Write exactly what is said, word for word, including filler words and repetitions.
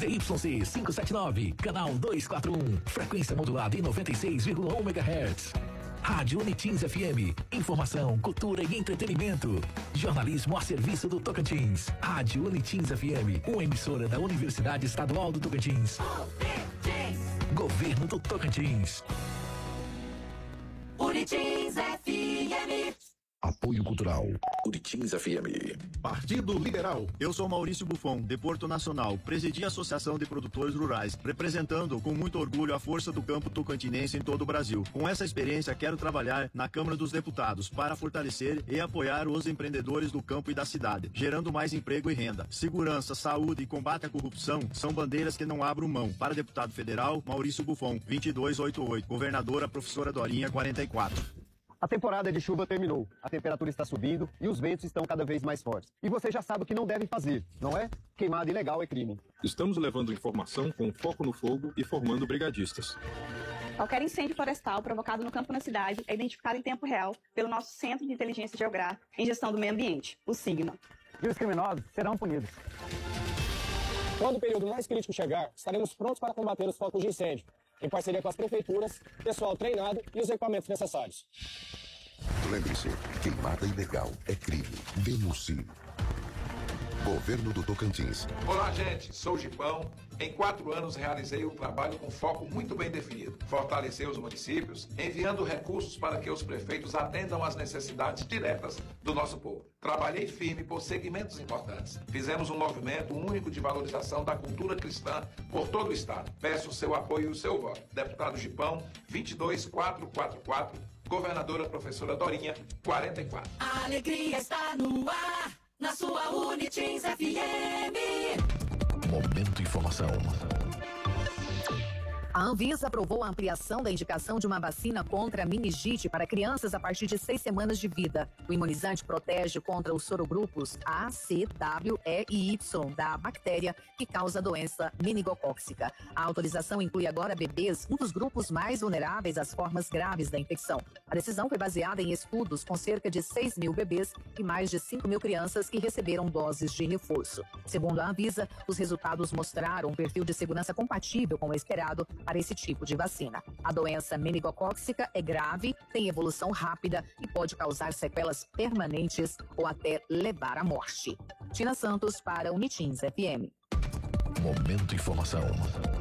Z Y C quinhentos e setenta e nove, canal duzentos e quarenta e um, frequência modulada em noventa e seis vírgula um megahertz. Rádio Unitins F M, informação, cultura e entretenimento. Jornalismo a serviço do Tocantins. Rádio Unitins F M, uma emissora da Universidade Estadual do Tocantins. Governo do Tocantins. Unitins F M. Apoio Cultural. Unitins F M. Partido Liberal. Eu sou Maurício Buffon, de Porto Nacional. Presidi a Associação de Produtores Rurais, representando com muito orgulho a força do campo tocantinense em todo o Brasil. Com essa experiência, quero trabalhar na Câmara dos Deputados para fortalecer e apoiar os empreendedores do campo e da cidade, gerando mais emprego e renda. Segurança, saúde e combate à corrupção são bandeiras que não abro mão. Para deputado federal, Maurício Buffon, vinte e dois oitenta e oito. Governadora, professora Dorinha, quarenta e quatro. A temporada de chuva terminou, a temperatura está subindo e os ventos estão cada vez mais fortes. E você já sabe o que não deve fazer, não é? Queimada ilegal é crime. Estamos levando informação com foco no fogo e formando brigadistas. Qualquer incêndio florestal provocado no campo na cidade é identificado em tempo real pelo nosso Centro de Inteligência Geográfica em Gestão do Meio Ambiente, o SIGMA. E os criminosos serão punidos. Quando o período mais crítico chegar, estaremos prontos para combater os focos de incêndio, em parceria com as prefeituras, pessoal treinado e os equipamentos necessários. Lembre-se, queimada ilegal é crime. Denuncie. Governo do Tocantins. Olá, gente. Sou o Gipão. Em quatro anos realizei um trabalho com foco muito bem definido. Fortalecer os municípios, enviando recursos para que os prefeitos atendam às necessidades diretas do nosso povo. Trabalhei firme por segmentos importantes. Fizemos um movimento único de valorização da cultura cristã por todo o estado. Peço o seu apoio e o seu voto. Deputado Gipão, vinte e dois quatrocentos e quarenta e quatro. Governadora professora Dorinha, quarenta e quatro. A alegria está no ar, na sua Unitins F M. Momento Informação. A Anvisa aprovou a ampliação da indicação de uma vacina contra a meningite para crianças a partir de seis semanas de vida. O imunizante protege contra os sorogrupos A, C, W, E e Y da bactéria que causa a doença meningocócica. A autorização inclui agora bebês, um dos grupos mais vulneráveis às formas graves da infecção. A decisão foi baseada em estudos com cerca de seis mil bebês e mais de cinco mil crianças que receberam doses de reforço. Segundo a Anvisa, os resultados mostraram um perfil de segurança compatível com o esperado para esse tipo de vacina. A doença meningocócica é grave, tem evolução rápida e pode causar sequelas permanentes ou até levar à morte. Tina Santos para Unitins F M. Momento Informação.